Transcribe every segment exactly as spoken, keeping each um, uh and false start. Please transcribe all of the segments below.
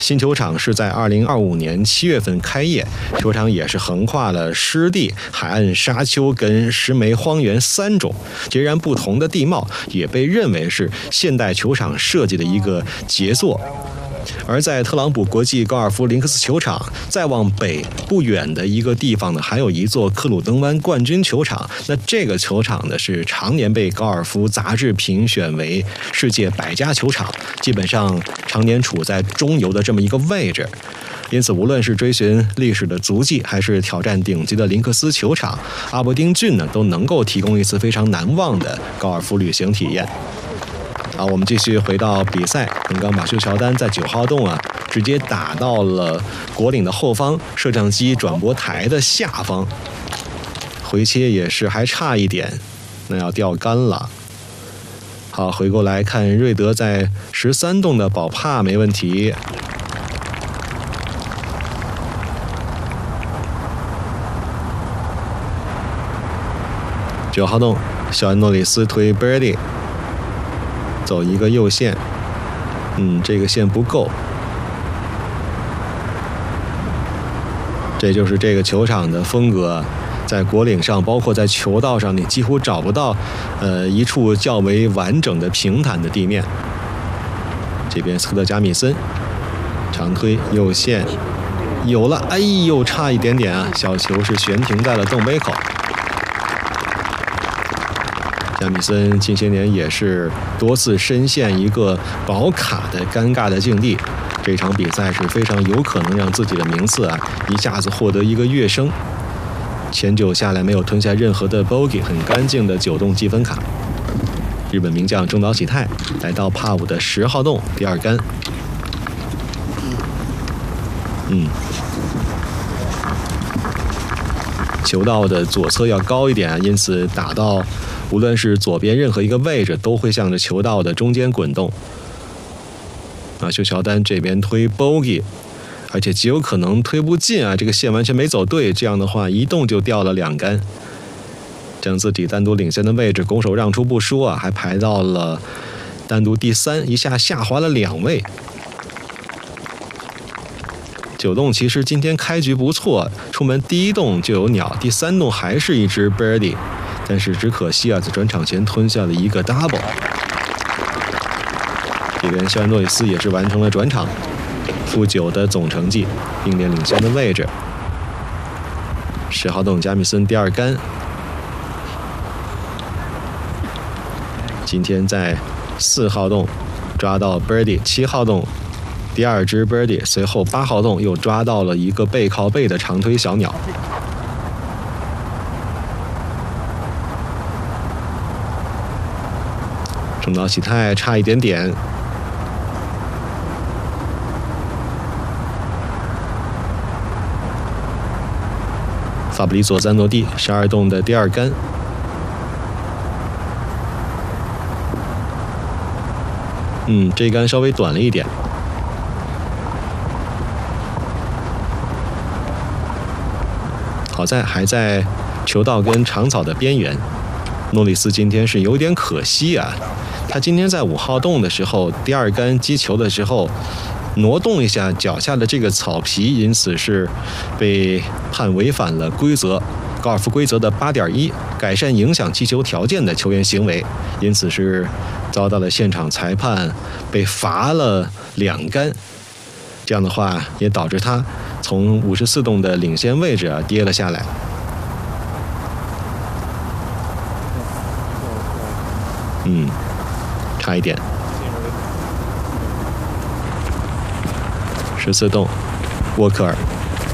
新球场是在二零二五年七月份开业，球场也是横跨了湿地、海岸沙丘跟石煤荒原三种截然不同的地貌，也被认为是现代球场设计的一个杰作。而在特朗普国际高尔夫林克斯球场再往北不远的一个地方呢，还有一座克鲁登湾冠军球场。那这个球场呢，是常年被高尔夫杂志评选为世界百家球场，基本上常年处在中游的这么一个位置。因此，无论是追寻历史的足迹，还是挑战顶级的林克斯球场，阿伯丁郡呢，都能够提供一次非常难忘的高尔夫旅行体验。好，我们继续回到比赛。刚刚马修乔丹在九号洞啊，直接打到了果岭的后方摄像机转播台的下方，回切也是还差一点，那要掉杆了。好，回过来看瑞德在十三洞的保帕没问题。九号洞，小安诺里斯推 birdie。走一个右线，嗯，这个线不够。这就是这个球场的风格，在果岭上，包括在球道上，你几乎找不到，呃，一处较为完整的平坦的地面。这边斯科特加米森长推右线，有了，哎呦，差一点点啊！小球是悬停在了洞杯口。加米森近些年也是多次深陷一个保卡的尴尬的境地，这场比赛是非常有可能让自己的名次啊一下子获得一个跃升。前九下来没有吞下任何的 bogey， 很干净的九洞积分卡。日本名将中岛喜太来到帕五的十号洞第二杆，嗯。球道的左侧要高一点，因此打到无论是左边任何一个位置，都会向着球道的中间滚动。马修乔丹这边推 bogey， 而且极有可能推不进啊，这个线完全没走对，这样的话一动就掉了两杆，将自己单独领先的位置拱手让出不说啊，还排到了单独第三，一下下滑了两位。九洞其实今天开局不错，出门第一洞就有鸟，第三洞还是一只 birdie， 但是只可惜啊，在转场前吞下了一个 double。这边肖恩诺里斯也是完成了转场，负九的总成绩，并列领先的位置。十号洞加米森第二杆，今天在四号洞抓到 birdie， 七号洞。第二支 birdie， 随后八号洞又抓到了一个背靠背的长推小鸟。中岛喜太差一点点。法布里佐赞诺蒂十二洞的第二杆。嗯，这杆稍微短了一点。好在还在球道跟长草的边缘。诺里斯今天是有点可惜啊，他今天在五号洞的时候，第二杆击球的时候挪动一下脚下的这个草皮，因此是被判违反了规则高尔夫规则的 八点一 改善影响击球条件的球员行为，因此是遭到了现场裁判被罚了两杆。这样的话也导致他从五十四洞的领先位置啊跌了下来。嗯，差一点。十四洞，沃克尔。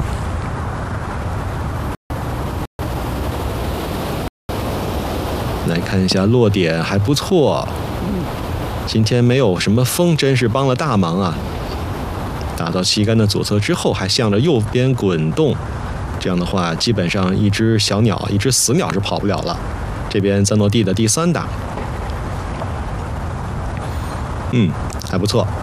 来看一下落点还不错，今天没有什么风，真是帮了大忙啊。打到旗杆的左侧之后，还向着右边滚动，这样的话，基本上一只小鸟、一只死鸟是跑不了了。这边赞诺蒂的第三打，嗯，还不错。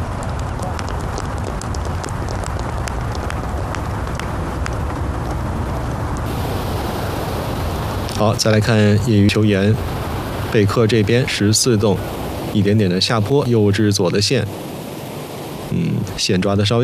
好，再来看业余球员贝克这边十四洞，一点点的下坡，右至左的线。 嗯，现抓的稍微